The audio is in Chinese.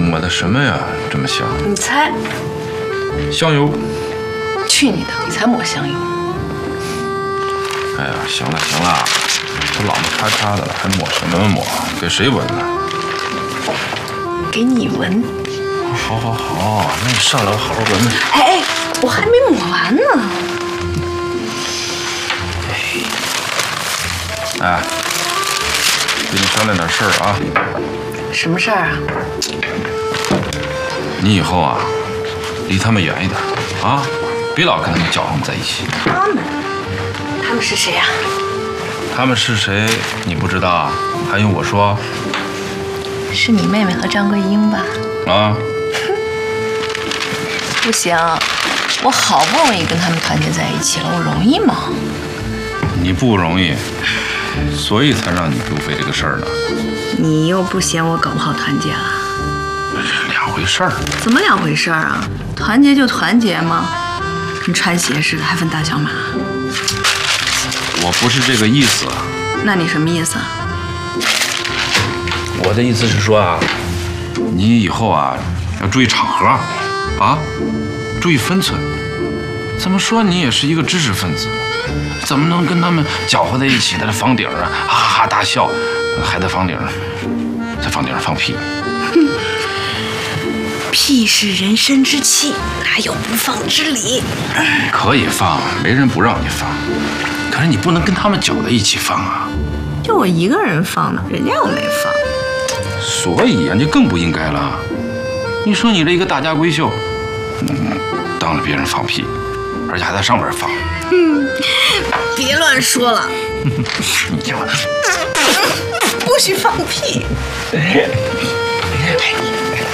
抹的什么呀？这么香？ 你猜？ 香油。 去你的！你才抹香油。 哎呀，行了行了，这老么叉叉的了，还抹什么抹？给谁闻呢？ 给你闻。 好，那你上来我好好闻闻。 哎，我还没抹完呢。 哎，跟你商量点事儿啊。 什么事儿啊？ 你以后啊，离他们远一点啊，别老跟他们搅和在一起。 他们是谁呀？ 他们是谁你不知道啊？还用我说？ 是你妹妹和张桂英吧？ 啊？ 不行，我好不容易跟他们团结在一起了，我容易吗？ 你不容易，所以才让你刘飞这个事儿呢。 你又不嫌我搞不好团结了？ 两回事儿。 怎么两回事儿啊？团结就团结嘛，跟穿鞋似的，还分大小码。 我不是这个意思。 那你什么意思啊？ 我的意思是说啊，你以后啊要注意场合啊，注意分寸。怎么说你也是一个知识分子，怎么能跟他们搅和在一起，在这房顶啊哈哈大笑，还在房顶上放屁？ 屁是人生之气，哪有不放之理？ 可以放，没人不让你放，可是你不能跟他们搅在一起放啊。 就我一个人放的，人家又没放。 所以啊，你更不应该了。你说你这一个大家闺秀，当着别人放屁，而且还在上面放。 别乱说了。 你听我， 不许放屁。